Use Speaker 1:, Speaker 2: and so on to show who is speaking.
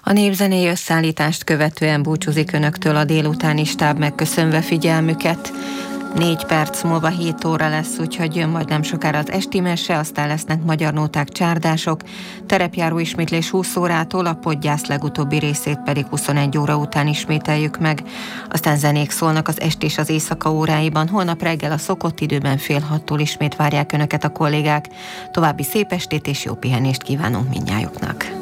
Speaker 1: A népzenei összeállítást követően búcsúzik önöktől a délutáni stáb, megköszönve figyelmüket. 4 perc múlva 7 óra lesz, úgyhogy jön majd nem sokára az esti mese, aztán lesznek magyar nóták, csárdások, terepjáró ismétlés 20 órától, a Podgyász legutóbbi részét pedig 21 óra után ismételjük meg. Aztán zenék szólnak az esti és az éjszaka óráiban, holnap reggel a szokott időben fél 6-tól ismét várják önöket a kollégák. További szép estét és jó pihenést kívánunk mindnyájuknak.